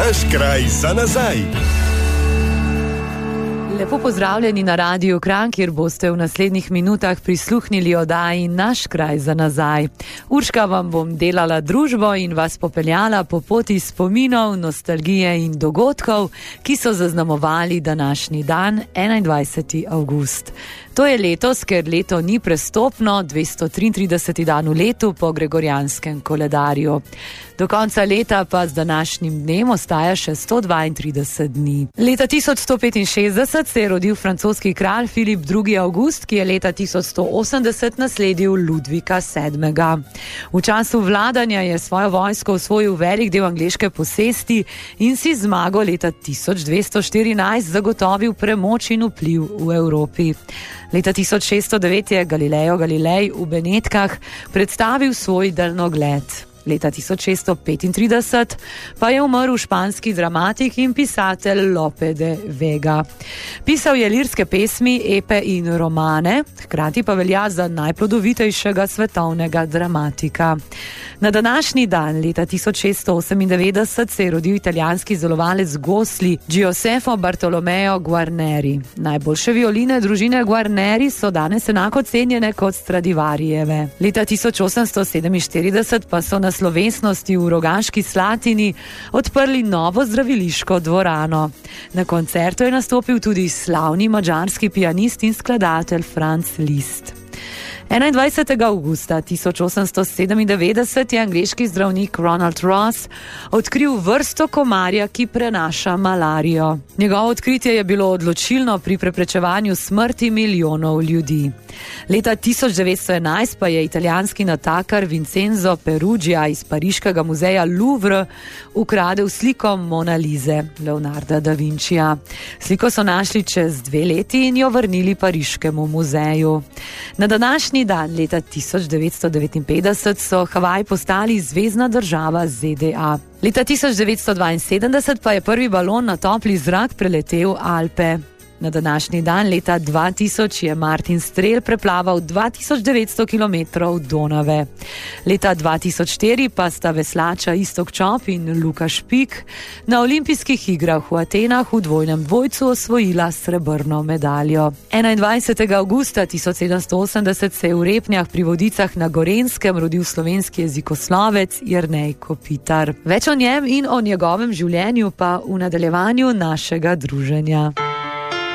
Naš kraj za nazaj. Lepo pozdravljeni na Radiu Kranj, kjer boste v naslednjih minutah prisluhnili oddaji Naš kraj za nazaj. Urška vam bom delala družbo in vas popeljala po poti spominov, nostalgije in dogodkov, ki so zaznamovali današnji dan, 21. avgust. To je letos, ker leto ni prestopno, 233. dan v letu po gregorjanskem koledarju. Do konca leta pa z današnjim dnem ostaja še 132 dni. Leta 1165 se je rodil francoski kralj Filip II. Avgust, ki je leta 1180 nasledil Ludvika VII. V času vladanja je svojo vojsko osvojil velik del angleške posesti in si zmago leta 1214 zagotovil premoč in vpliv v Evropi. Leta 1609 je Galileo Galilei v Benetkah predstavil svoj daljnogled. Leta 1635 pa je umrl španski dramatik in pisatelj Lope de Vega. Pisal je lirske pesmi, epe in romane, hkrati pa velja za najplodovitejšega svetovnega dramatika. Na današnji dan, leta 1698, se je rodil italijanski izdelovalec gosli Gioseffo Bartolomeo Guarneri. Najboljše violine družine Guarneri so danes enako cenjene kot Stradivarijeve. Leta 1847 pa so na slovesnosti v Rogaški Slatini odprli novo zdraviliško dvorano. Na koncertu je nastopil tudi slavni madžarski pianist in skladatelj Franz Liszt. 21. avgusta 1897 je angleški zdravnik Ronald Ross odkril vrsto komarja, ki prenaša malarijo. Njegovo odkritje je bilo odločilno pri preprečevanju smrti milijonov ljudi. Leta 1911 pa je italijanski natakar Vincenzo Peruggia iz pariškega muzeja Louvre ukradel sliko Mona Lise Leonarda da Vincija. Sliko so našli čez 2 leti in jo vrnili pariškemu muzeju. Na današnji dan leta 1959 so Havaji postali zvezna država ZDA. Leta 1972 pa je prvi balon na topli zrak preletel Alpe. Na današnji dan leta 2000 je Martin Strel preplaval 2900 km Donave. Leta 2004 pa sta veslača Iztok Čop in Luka Špik na olimpijskih igrah v Atenah v dvojnem dvojcu osvojila srebrno medaljo. 21. avgusta 1780 se je v Repnjah pri Vodicah na Gorenjskem rodil slovenski jezikoslovec Jernej Kopitar. Več o njem in o njegovem življenju pa v nadaljevanju našega druženja.